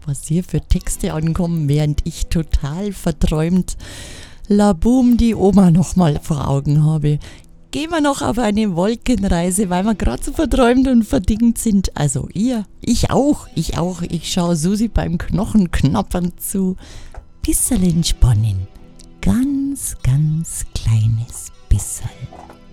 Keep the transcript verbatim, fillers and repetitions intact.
was hier für Texte ankommen, während ich total verträumt Laboom die Oma nochmal vor Augen habe. Gehen wir noch auf eine Wolkenreise, weil wir gerade so verträumt und verdingt sind. Also ihr, ich auch, ich auch. Ich schaue Susi beim Knochenknappern zu. Bisserl entspannen. Ganz, ganz kleines Bisserl.